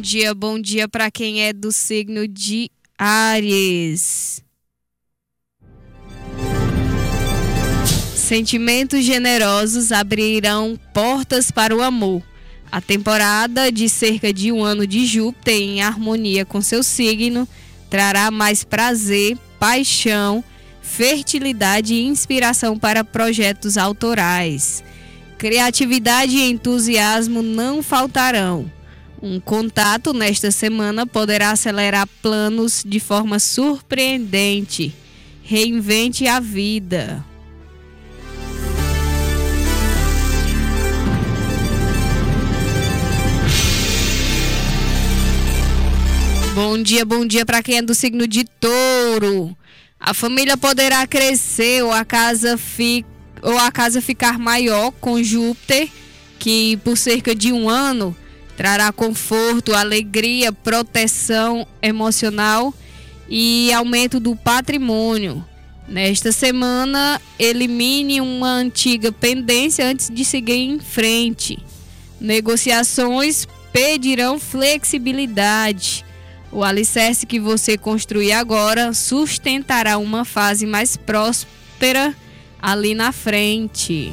bom dia para quem é do signo de Áries. Sentimentos generosos abrirão portas para o amor. A temporada de cerca de um ano de Júpiter em harmonia com seu signo trará mais prazer, paixão, fertilidade e inspiração para projetos autorais. Criatividade e entusiasmo não faltarão. Um contato nesta semana poderá acelerar planos de forma surpreendente. Reinvente a vida. Bom dia para quem é do signo de Touro. A família poderá crescer ou a casa ficar maior com Júpiter, que por cerca de um ano trará conforto, alegria, proteção emocional e aumento do patrimônio. Nesta semana, elimine uma antiga pendência antes de seguir em frente. Negociações pedirão flexibilidade. O alicerce que você construir agora sustentará uma fase mais próspera ali na frente.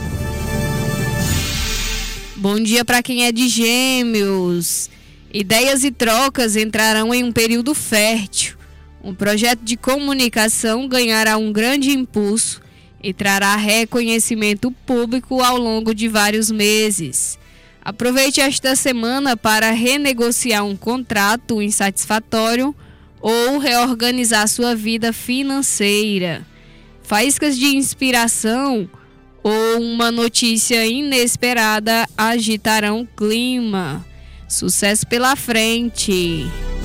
Bom dia para quem é de Gêmeos. Ideias e trocas entrarão em um período fértil. Um projeto de comunicação ganhará um grande impulso e trará reconhecimento público ao longo de vários meses. Aproveite esta semana para renegociar um contrato insatisfatório ou reorganizar sua vida financeira. Faíscas de inspiração ou uma notícia inesperada agitarão o clima. Sucesso pela frente.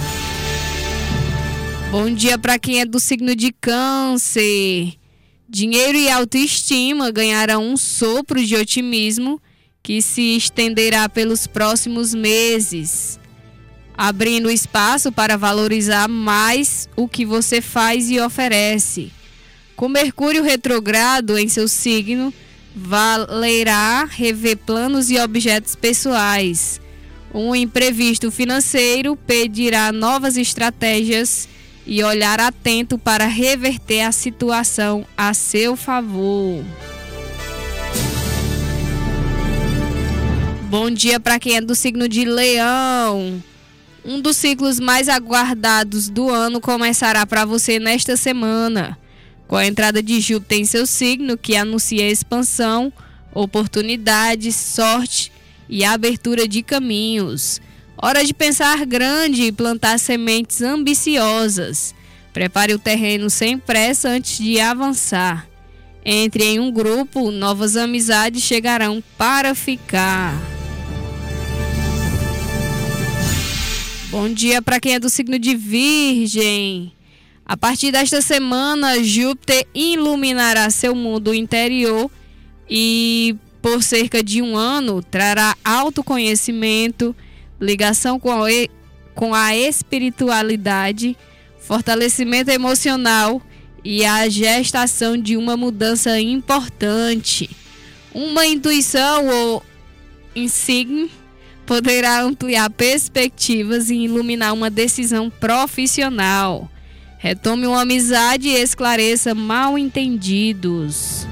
Bom dia para quem é do signo de Câncer. Dinheiro e autoestima ganharão um sopro de otimismo que se estenderá pelos próximos meses, abrindo espaço para valorizar mais o que você faz e oferece. Com Mercúrio retrogrado em seu signo, valerá rever planos e objetos pessoais. Um imprevisto financeiro pedirá novas estratégias e olhar atento para reverter a situação a seu favor. Bom dia para quem é do signo de Leão. Um dos ciclos mais aguardados do ano começará para você nesta semana, com a entrada de Júpiter em seu signo, que anuncia expansão, oportunidades, sorte e abertura de caminhos. Hora de pensar grande e plantar sementes ambiciosas. Prepare o terreno sem pressa antes de avançar. Entre em um grupo, novas amizades chegarão para ficar. Bom dia para quem é do signo de Virgem. A partir desta semana, Júpiter iluminará seu mundo interior e, por cerca de um ano, trará autoconhecimento, ligação com a espiritualidade, fortalecimento emocional e a gestação de uma mudança importante. Uma intuição ou insígnia poderá ampliar perspectivas e iluminar uma decisão profissional. Retome uma amizade e esclareça mal-entendidos.